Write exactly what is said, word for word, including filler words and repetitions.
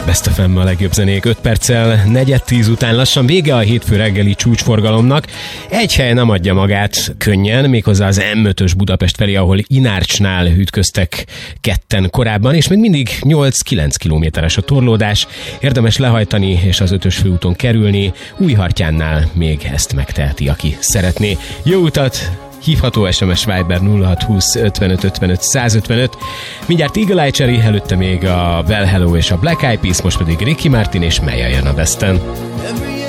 Best ef em a legjobb zenék öt perccel, negyed tíz után lassan vége a hétfő reggeli csúcsforgalomnak. Egy hely nem adja magát könnyen, méghozzá az em ötös Budapest felé, ahol Inárcsnál ütköztek ketten korábban, és még mindig nyolc-kilenc kilométeres a torlódás. Érdemes lehajtani és az ötös főúton kerülni. Újhartyánnál még ezt megteheti, aki szeretné. Jó utat! Hívható es em es Viber nulla hat húsz ötvenöt ötvenöt százötvenöt. Mindjárt Eagle Eye Cherry, előtte még a Well Hello és a Black Eyed Peas, most pedig Ricky Martin és Meja jön a Besten.